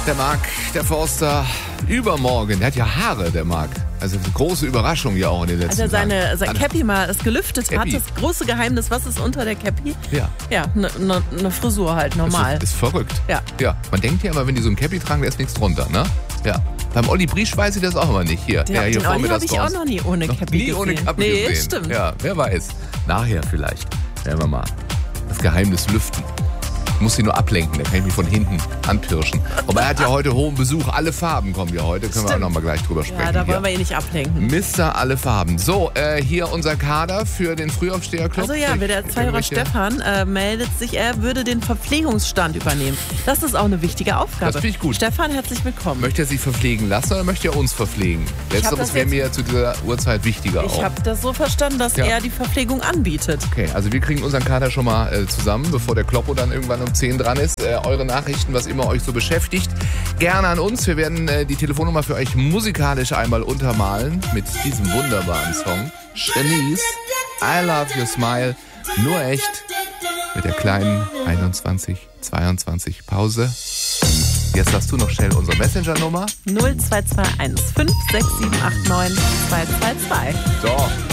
Der Marc, der Forster, übermorgen. Der hat ja Haare, der Marc. Also eine große Überraschung ja auch in den letzten Tagen. Als er sein Tagen. Cappy mal gelüftet Cappy. hat, das große Geheimnis, was ist unter der Cappy? Ja. Ja, eine Frisur halt, normal. Das ist verrückt. Ja. Ja. Man denkt ja immer, wenn die so ein Cappy tragen, da ist nichts drunter, ne? Ja. Beim Olli Briesch weiß ich das auch immer nicht. Hier, der hier Den vor mir Olli das habe ich auch noch nie ohne Cappy nie gesehen. ohne Cappy Nee, gesehen. stimmt. Ja, wer weiß. Nachher vielleicht. Werden wir mal das Geheimnis lüften. Ich muss sie nur ablenken, da kann ich mich von hinten anpirschen. Aber er hat ja heute hohen Besuch. Alle Farben kommen ja heute. Können wir auch noch mal gleich drüber sprechen. Ja, da wollen hier. wir ihn nicht ablenken. Mr. Alle Farben. So, hier unser Kader für den Frühaufsteherclub. Also ja, der Zweihörer Stefan meldet sich, er würde den Verpflegungsstand übernehmen. Das ist auch eine wichtige Aufgabe. Das finde ich gut. Stefan, herzlich willkommen. Möchte er sich verpflegen lassen oder möchte er uns verpflegen? Letzteres wäre mir zu dieser Uhrzeit wichtiger Ich auch. habe das so verstanden, dass er die Verpflegung anbietet. Okay, also wir kriegen unseren Kader schon mal zusammen, bevor der Kloppo dann irgendwann um 10 dran ist. Eure Nachrichten, was immer euch so beschäftigt, gerne an uns. Wir werden die Telefonnummer für euch musikalisch einmal untermalen mit diesem wunderbaren Song. Shanice, I Love Your Smile, nur echt, mit der kleinen 21:22 Pause. Jetzt hast du noch schnell unsere Messenger-Nummer. 0221 56789 222. So.